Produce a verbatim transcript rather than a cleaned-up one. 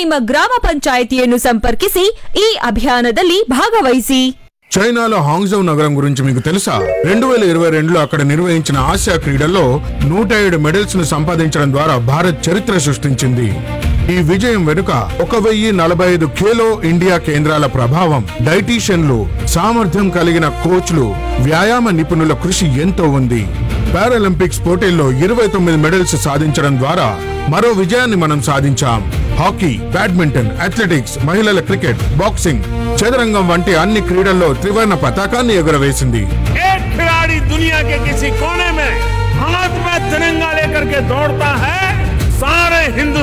ನಿಮ್ಮ ಗ್ರಾಮ ಪಂಚಾಯಿತಿಯನ್ನು ಸಂಪರ್ಕಿಸಿ ಈ ಅಭಿಯಾನದಲ್ಲಿ ಭಾಗವಹಿಸಿ. చైనాలో హాంగ్జౌ నగరం గురించి మీకు తెలుసా? రెండు వేల ఇరవై రెండులో అక్కడ నిర్వహించిన ఆసియా క్రీడల్లో నూట ఏడు మెడల్స్ ను సంపాదించడం ద్వారా భారత్ చరిత్ర సృష్టించింది. ఈ విజయం వెనుక ఒక వెయ్యి నలభై ఐదు ఖేలో ఇండియా కేంద్రాల ప్రభావం, డైటీషియన్లు, సామర్థ్యం కలిగిన కోచ్లు, వ్యాయామ నిపుణుల కృషి ఎంతో ఉంది. పారాలింపిక్స్ పోటీల్లో ఇరవై తొమ్మిది మెడల్స్ సాధించడం ద్వారా మరో విజయాన్ని మనం సాధించాం. హాకీ, బ్యాడ్మింటన్, అథ్లెటిక్స్, మహిళల క్రికెట్, బాక్సింగ్, చదరంగం వంటి అన్ని క్రీడల్లో త్రివర్ణ పతాకాన్ని ఎగురవేసింది. एक खिलाड़ी दुनिया के किसी कोने में हाथ में तिरंगा लेकर के दौड़ता है, सारे हिंदुस्तान